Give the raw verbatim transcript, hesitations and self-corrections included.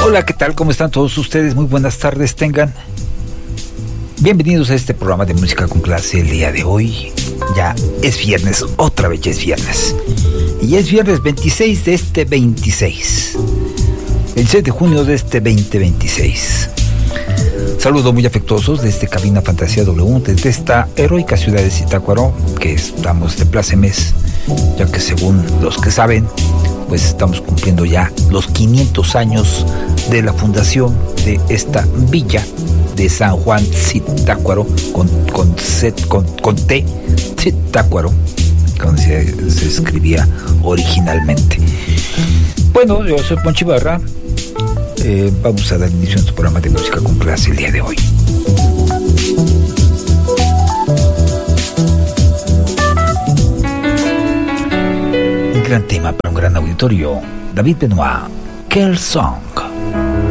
Hola, ¿qué tal? ¿Cómo están todos ustedes? Muy buenas tardes tengan. Bienvenidos a este programa de música con clase el día de hoy. Ya es viernes, otra vez ya es viernes. Y es viernes veintiséis de este veintiséis. El seis de junio de este veinte veintiséis. Saludos muy afectuosos desde Cabina Fantasía W, desde esta heroica ciudad de Zitácuaro, que estamos de plácemes, ya que según los que saben, pues estamos cumpliendo ya los quinientos años de la fundación de esta villa de San Juan Zitácuaro, con, con, Z, con, con T, Zitácuaro, como se, se escribía originalmente. Bueno, yo soy Ponchi Barra. Eh, vamos a dar inicio a nuestro programa de música con clase el día de hoy. Un gran tema para un gran auditorio. David Benoit, Quel Song.